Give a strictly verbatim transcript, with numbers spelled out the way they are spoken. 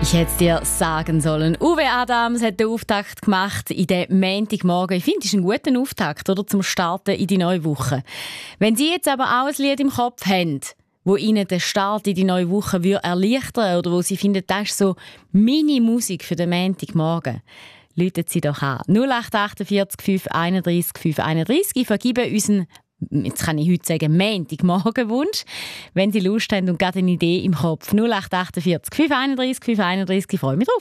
Ich hätte es dir sagen sollen. Uwe Adams hat den Auftakt gemacht in den Montagmorgen. Ich finde, es ist ein guter Auftakt, oder, zum Starten in die neue Woche. Wenn Sie jetzt aber auch ein Lied im Kopf haben, wo Ihnen den Start in die neue Woche würde erleichtern oder wo Sie finden, das ist so Mini-Musik für den Montagmorgen, rufen Sie doch an. null acht achtundvierzig fünf einunddreißig fünf einunddreißig. Ich vergebe unseren, jetzt kann ich heute sagen, Montagmorgenwunsch. Wenn Sie Lust haben und gerade eine Idee im Kopf. null acht achtundvierzig fünf einunddreißig fünf einunddreißig. Ich freue mich drauf.